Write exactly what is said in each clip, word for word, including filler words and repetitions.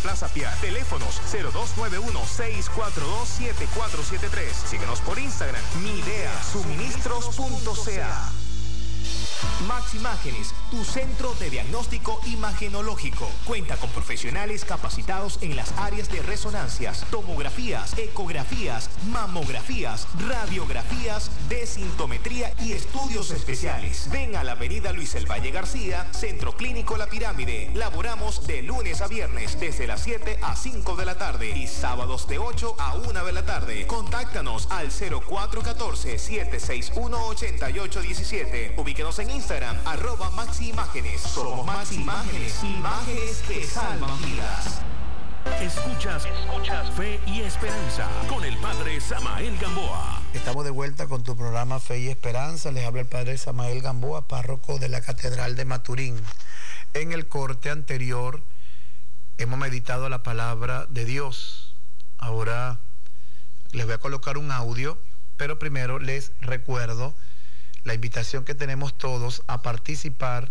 Plaza Piar. Teléfonos cero dos nueve uno, seis cuatro dos, siete cuatro siete tres. Síguenos por Instagram, mideasuministros punto ca. Max Imágenes, tu centro de diagnóstico imagenológico. Cuenta con profesionales capacitados en las áreas de resonancias, tomografías, ecografías, mamografías, radiografías, desintometría y estudios especiales. Ven a la avenida Luis El Valle García, Centro Clínico La Pirámide. Laboramos de lunes a viernes desde las siete a cinco de la tarde y sábados de ocho a una de la tarde. Contáctanos al cero cuatro uno cuatro, siete seis uno, ocho ocho uno siete. Ubíquenos en Instagram, arroba Maxi Imágenes. Somos Maxi Imágenes, imágenes que salvan vidas. Escuchas, escuchas Fe y Esperanza con el Padre Samael Gamboa. Estamos de vuelta con tu programa Fe y Esperanza. Les habla el Padre Samael Gamboa, párroco de la Catedral de Maturín. En el corte anterior hemos meditado la palabra de Dios. Ahora les voy a colocar un audio, pero primero les recuerdo la invitación que tenemos todos a participar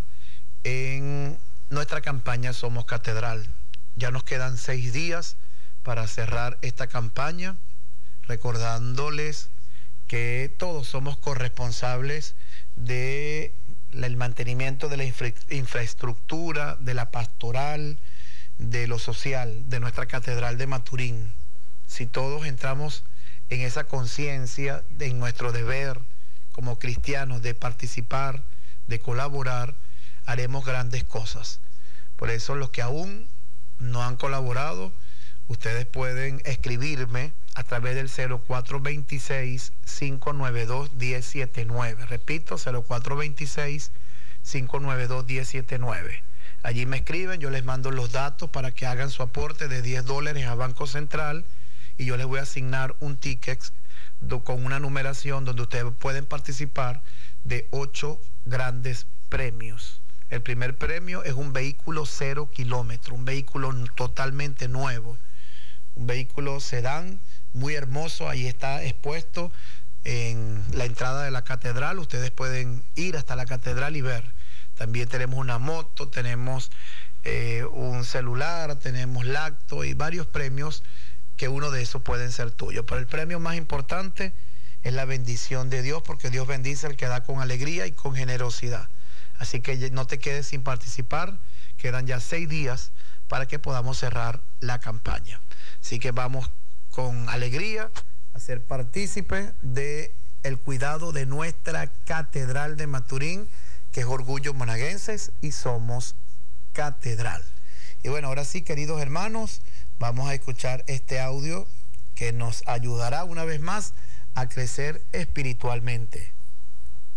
en nuestra campaña Somos Catedral. Ya nos quedan seis días para cerrar esta campaña, recordándoles que todos somos corresponsables del mantenimiento de la infra infraestructura, de la pastoral, de lo social, de nuestra Catedral de Maturín. Si todos entramos en esa conciencia, en nuestro deber como cristianos de participar, de colaborar, haremos grandes cosas. Por eso los que aún no han colaborado, ustedes pueden escribirme a través del cero cuatro dos seis, cinco nueve dos, uno cero siete nueve. Repito, cero cuatro dos seis, cinco nueve dos, uno cero siete nueve. Allí me escriben, yo les mando los datos para que hagan su aporte de diez dólares a Banco Central y yo les voy a asignar un ticket con una numeración donde ustedes pueden participar de ocho grandes premios. El primer premio es un vehículo cero kilómetro, un vehículo totalmente nuevo, un vehículo sedán muy hermoso. Ahí está expuesto en la entrada de la catedral. Ustedes pueden ir hasta la catedral y ver. También tenemos una moto, tenemos eh, un celular, tenemos lacto y varios premios que uno de esos pueden ser tuyos. Pero el premio más importante es la bendición de Dios, porque Dios bendice al que da con alegría y con generosidad. Así que no te quedes sin participar, quedan ya seis días para que podamos cerrar la campaña. Así que vamos con alegría a ser partícipes del cuidado de nuestra Catedral de Maturín, que es orgullo monaguenses y somos catedral. Y bueno, ahora sí, queridos hermanos, vamos a escuchar este audio que nos ayudará una vez más a crecer espiritualmente.